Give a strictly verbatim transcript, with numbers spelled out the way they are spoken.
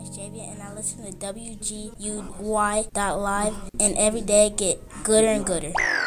is Javian, and I listen to W G U Y dot live, and every day get gooder and gooder.